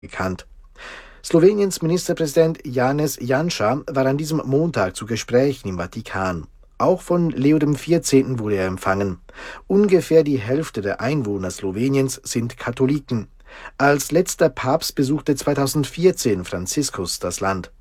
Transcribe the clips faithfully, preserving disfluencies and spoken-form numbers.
bekannt. Sloweniens Ministerpräsident Janez Janša war an diesem Montag zu Gesprächen im Vatikan. Auch von Leo dem vierzehnten wurde er empfangen. Ungefähr die Hälfte der Einwohner Sloweniens sind Katholiken. Als letzter Papst besuchte zweitausendvierzehn Franziskus das Land.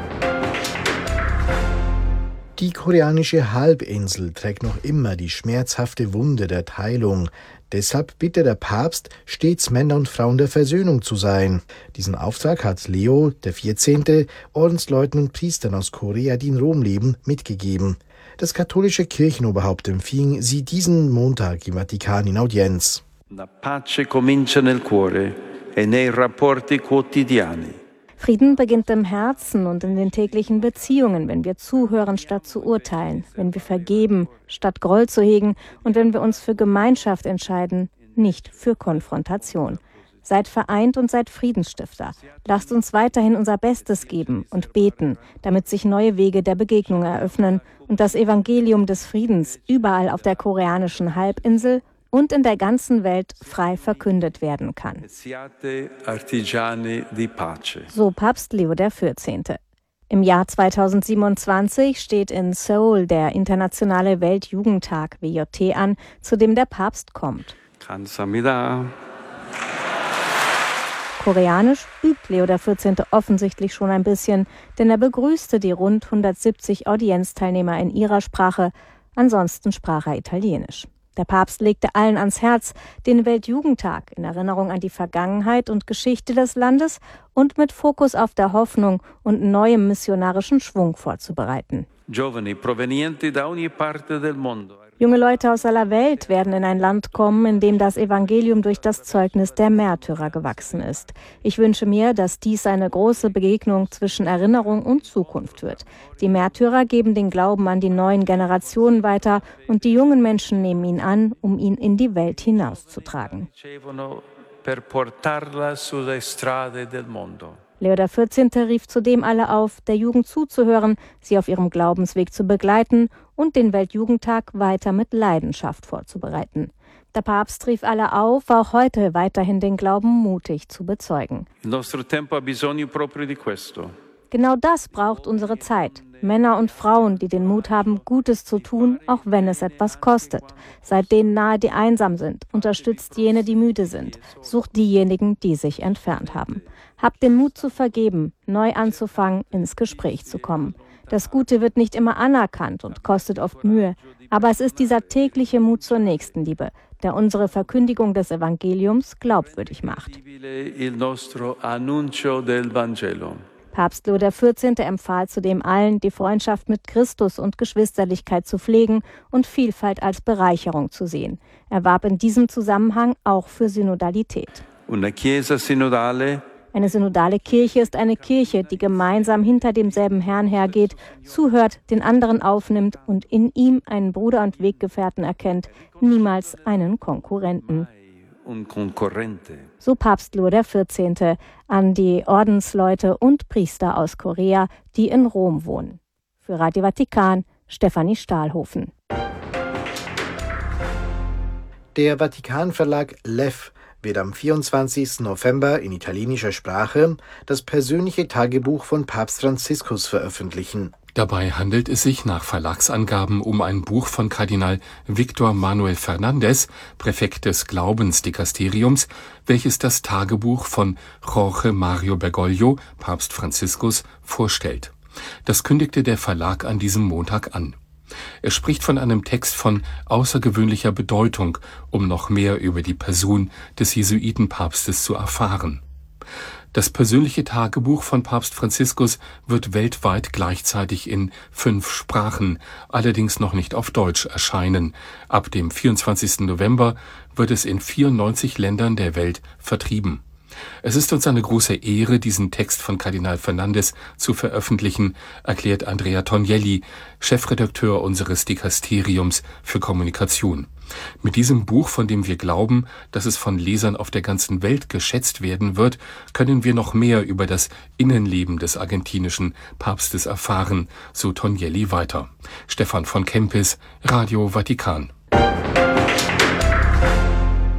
Die koreanische Halbinsel trägt noch immer die schmerzhafte Wunde der Teilung. Deshalb bittet der Papst, stets Männer und Frauen der Versöhnung zu sein. Diesen Auftrag hat Leo der vierzehnte Ordensleuten und Priestern aus Korea, die in Rom leben, mitgegeben. Das katholische Kirchenoberhaupt empfing sie diesen Montag im Vatikan in Audienz. La pace comincia nel cuore e nei rapporti quotidiani. Frieden beginnt im Herzen und in den täglichen Beziehungen, wenn wir zuhören statt zu urteilen, wenn wir vergeben statt Groll zu hegen und wenn wir uns für Gemeinschaft entscheiden, nicht für Konfrontation. Seid vereint und seid Friedensstifter. Lasst uns weiterhin unser Bestes geben und beten, damit sich neue Wege der Begegnung eröffnen und das Evangelium des Friedens überall auf der koreanischen Halbinsel und in der ganzen Welt frei verkündet werden kann. So Papst Leo der vierzehnte. Im Jahr zweitausendsiebenundzwanzig steht in Seoul der Internationale Weltjugendtag W J T an, zu dem der Papst kommt. Koreanisch übt Leo der vierzehnte offensichtlich schon ein bisschen, denn er begrüßte die rund hundertsiebzig Audienzteilnehmer in ihrer Sprache, ansonsten sprach er Italienisch. Der Papst legte allen ans Herz, den Weltjugendtag in Erinnerung an die Vergangenheit und Geschichte des Landes und mit Fokus auf der Hoffnung und neuem missionarischen Schwung vorzubereiten. Junge Leute aus aller Welt werden in ein Land kommen, in dem das Evangelium durch das Zeugnis der Märtyrer gewachsen ist. Ich wünsche mir, dass dies eine große Begegnung zwischen Erinnerung und Zukunft wird. Die Märtyrer geben den Glauben an die neuen Generationen weiter und die jungen Menschen nehmen ihn an, um ihn in die Welt hinauszutragen. Leo der vierzehnte rief zudem alle auf, der Jugend zuzuhören, sie auf ihrem Glaubensweg zu begleiten und den Weltjugendtag weiter mit Leidenschaft vorzubereiten. Der Papst rief alle auf, auch heute weiterhin den Glauben mutig zu bezeugen. Genau das braucht unsere Zeit. Männer und Frauen, die den Mut haben, Gutes zu tun, auch wenn es etwas kostet. Seid denen nahe, die einsam sind. Unterstützt jene, die müde sind. Sucht diejenigen, die sich entfernt haben. Habt den Mut zu vergeben, neu anzufangen, ins Gespräch zu kommen. Das Gute wird nicht immer anerkannt und kostet oft Mühe. Aber es ist dieser tägliche Mut zur Nächstenliebe, der unsere Verkündigung des Evangeliums glaubwürdig macht. Papst Leo der vierzehnte empfahl zudem allen, die Freundschaft mit Christus und Geschwisterlichkeit zu pflegen und Vielfalt als Bereicherung zu sehen. Er warb in diesem Zusammenhang auch für Synodalität. Eine synodale Kirche ist eine Kirche, die gemeinsam hinter demselben Herrn hergeht, zuhört, den anderen aufnimmt und in ihm einen Bruder und Weggefährten erkennt, niemals einen Konkurrenten. So Papst Leo der vierzehnte an die Ordensleute und Priester aus Korea, die in Rom wohnen. Für Radio Vatikan, Stefanie Stahlhofen. Der Vatikan-Verlag Lev wird am vierundzwanzigsten November in italienischer Sprache das persönliche Tagebuch von Papst Franziskus veröffentlichen. Dabei handelt es sich nach Verlagsangaben um ein Buch von Kardinal Victor Manuel Fernandez, Präfekt des Glaubensdikasteriums, welches das Tagebuch von Jorge Mario Bergoglio, Papst Franziskus, vorstellt. Das kündigte der Verlag an diesem Montag an. Er spricht von einem Text von außergewöhnlicher Bedeutung, um noch mehr über die Person des Jesuitenpapstes zu erfahren. Das persönliche Tagebuch von Papst Franziskus wird weltweit gleichzeitig in fünf Sprachen, allerdings noch nicht auf Deutsch erscheinen. Ab dem vierundzwanzigsten November wird es in vierundneunzig Ländern der Welt vertrieben. Es ist uns eine große Ehre, diesen Text von Kardinal Fernandez zu veröffentlichen, erklärt Andrea Tognelli, Chefredakteur unseres Dikasteriums für Kommunikation. Mit diesem Buch, von dem wir glauben, dass es von Lesern auf der ganzen Welt geschätzt werden wird, können wir noch mehr über das Innenleben des argentinischen Papstes erfahren, so Tognelli weiter. Stefan von Kempis, Radio Vatikan.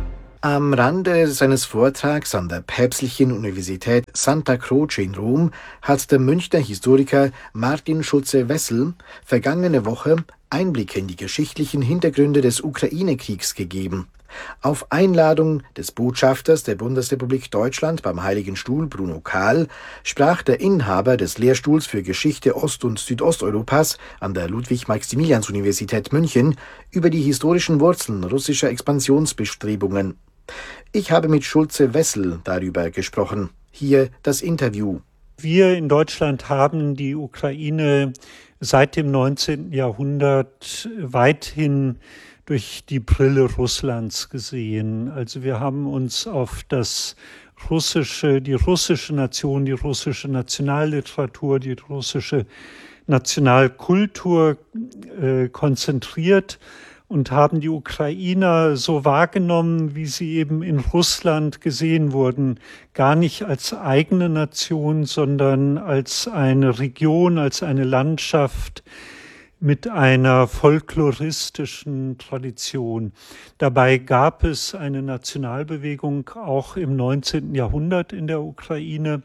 Am Rande seines Vortrags an der Päpstlichen Universität Santa Croce in Rom hat der Münchner Historiker Martin Schulze-Wessel vergangene Woche Einblicke in die geschichtlichen Hintergründe des Ukraine-Kriegs gegeben. Auf Einladung des Botschafters der Bundesrepublik Deutschland beim Heiligen Stuhl, Bruno Kahl, sprach der Inhaber des Lehrstuhls für Geschichte Ost- und Südosteuropas an der Ludwig-Maximilians-Universität München über die historischen Wurzeln russischer Expansionsbestrebungen. Ich habe mit Schulze-Wessel darüber gesprochen. Hier das Interview. Wir in Deutschland haben die Ukraine seit dem neunzehnten Jahrhundert weithin durch die Brille Russlands gesehen. Also wir haben uns auf das russische, die russische Nation, die russische Nationalliteratur, die russische Nationalkultur äh, konzentriert und haben die Ukrainer so wahrgenommen, wie sie eben in Russland gesehen wurden, gar nicht als eigene Nation, sondern als eine Region, als eine Landschaft mit einer folkloristischen Tradition. Dabei gab es eine Nationalbewegung auch im neunzehnten Jahrhundert in der Ukraine.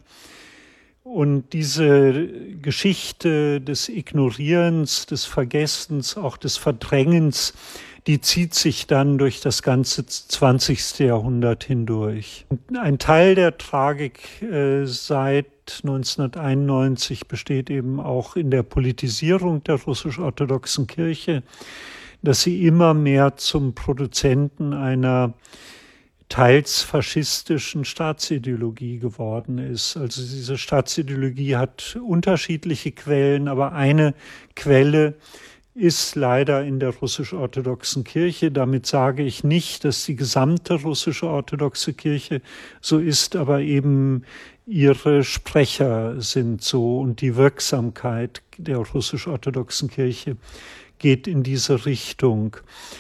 Und diese Geschichte des Ignorierens, des Vergessens, auch des Verdrängens, die zieht sich dann durch das ganze zwanzigste Jahrhundert hindurch. Und ein Teil der Tragik äh, seit neunzehnhunderteinundneunzig besteht eben auch in der Politisierung der russisch-orthodoxen Kirche, dass sie immer mehr zum Produzenten einer teils faschistischen Staatsideologie geworden ist. Also diese Staatsideologie hat unterschiedliche Quellen, aber eine Quelle ist leider in der russisch-orthodoxen Kirche. Damit sage ich nicht, dass die gesamte russische orthodoxe Kirche so ist, aber eben ihre Sprecher sind so und die Wirksamkeit der russisch-orthodoxen Kirche geht in diese Richtung.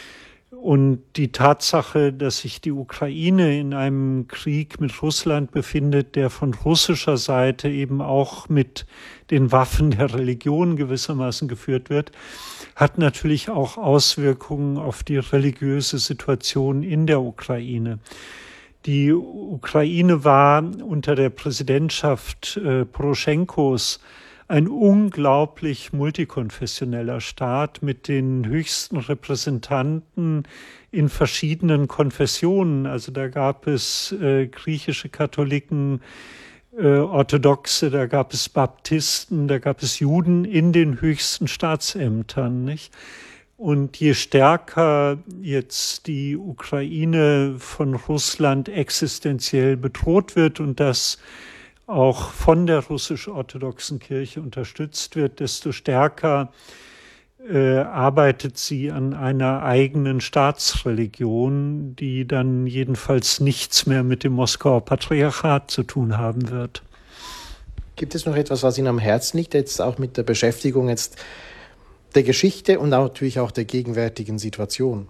Und die Tatsache, dass sich die Ukraine in einem Krieg mit Russland befindet, der von russischer Seite eben auch mit den Waffen der Religion gewissermaßen geführt wird, hat natürlich auch Auswirkungen auf die religiöse Situation in der Ukraine. Die Ukraine war unter der Präsidentschaft äh, Poroschenkos ein unglaublich multikonfessioneller Staat mit den höchsten Repräsentanten in verschiedenen Konfessionen. Also da gab es äh, griechische Katholiken, äh, Orthodoxe, da gab es Baptisten, da gab es Juden in den höchsten Staatsämtern, nicht? Und je stärker jetzt die Ukraine von Russland existenziell bedroht wird und das auch von der russisch-orthodoxen Kirche unterstützt wird, desto stärker äh, arbeitet sie an einer eigenen Staatsreligion, die dann jedenfalls nichts mehr mit dem Moskauer Patriarchat zu tun haben wird. Gibt es noch etwas, was Ihnen am Herzen liegt, jetzt auch mit der Beschäftigung jetzt der Geschichte und auch natürlich auch der gegenwärtigen Situation?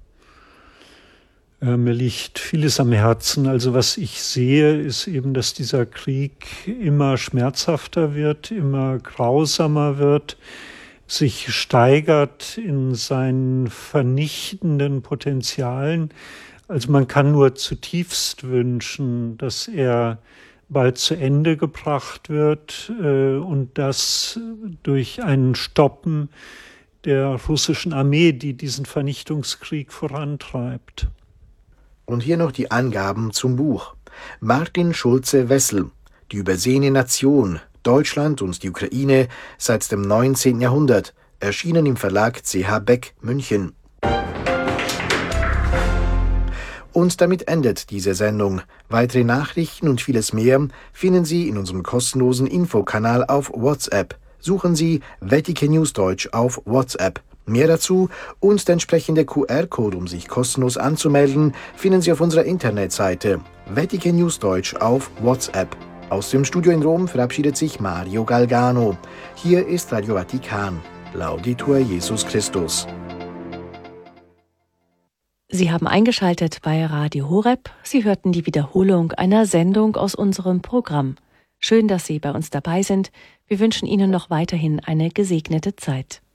Mir liegt vieles am Herzen. Also was ich sehe, ist eben, dass dieser Krieg immer schmerzhafter wird, immer grausamer wird, sich steigert in seinen vernichtenden Potenzialen. Also man kann nur zutiefst wünschen, dass er bald zu Ende gebracht wird äh, und das durch ein Stoppen der russischen Armee, die diesen Vernichtungskrieg vorantreibt. Und hier noch die Angaben zum Buch. Martin Schulze-Wessel, Die übersehene Nation, Deutschland und die Ukraine seit dem neunzehnten Jahrhundert, erschienen im Verlag C H Beck, München. Und damit endet diese Sendung. Weitere Nachrichten und vieles mehr finden Sie in unserem kostenlosen Infokanal auf WhatsApp. Suchen Sie Vatikan News Deutsch auf WhatsApp. Mehr dazu und der entsprechende Q R-Code, um sich kostenlos anzumelden, finden Sie auf unserer Internetseite Vatikan News Deutsch auf WhatsApp. Aus dem Studio in Rom verabschiedet sich Mario Galgano. Hier ist Radio Vatikan. Laudetur Jesus Christus. Sie haben eingeschaltet bei Radio Horeb. Sie hörten die Wiederholung einer Sendung aus unserem Programm. Schön, dass Sie bei uns dabei sind. Wir wünschen Ihnen noch weiterhin eine gesegnete Zeit.